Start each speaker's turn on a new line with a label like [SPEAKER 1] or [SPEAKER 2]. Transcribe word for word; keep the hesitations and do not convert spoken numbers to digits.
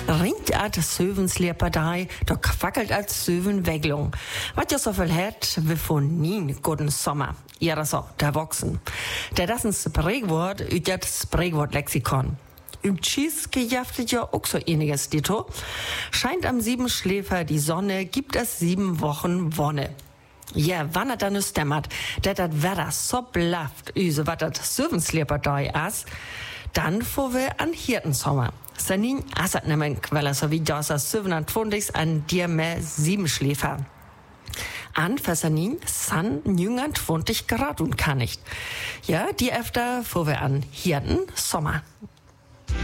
[SPEAKER 1] ringt at Sövenslepperdei, da quackelt at Sövenweglung. Wat ja so viel hat, wir von nie guten Sommer. Ja, so, der Wachsen. Der das ein Sprichwort, üt das Sprichwort-Lexikon. Im Tschis gejaftet ja auch so einiges, Dito. Scheint am Siebenschläfer die Sonne, gibt es sieben Wochen Wonne. Ja, wann hat dann es dämmert, dat dat Wetter so blafft, üse wat dat Sövenslepperdei as, dann fuhr wir an Hirtensommer. Sanin asat nemmen Quelle, so wie das as siebenundzwanzig an dir mehr Siebenschläfer. An Versanin san jüngern zwanzig Grad und kann nicht. Ja, die öfter fuhr wir an Hirten Sommer.